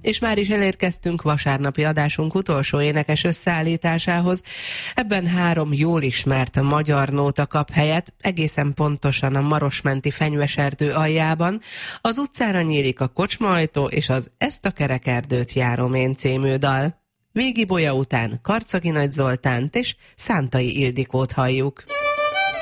És már is elérkeztünk vasárnapi adásunk utolsó énekes összeállításához. Ebben 3 jól ismert magyar nóta kap helyet, egészen pontosan a Marosmenti fenyveserdő aljában. Az utcára nyílik a kocsmaajtó, és az Ezt a kerekerdőt járom én című dal. Végi Bolya után Karcagi Nagy Zoltánt és Szántai Ildikót halljuk.